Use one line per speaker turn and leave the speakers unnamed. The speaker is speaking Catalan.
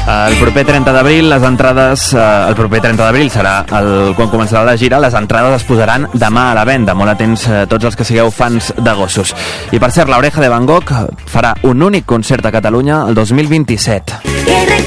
El proper 30 d'abril, les entrades... el proper 30 d'abril serà quan començarà la gira. Les entrades es posaran demà a la venda. Molt atents tots els que sigueu fans de gossos. I per cert, l'Oreja de Van Gogh farà un únic concert a Catalunya el 2027.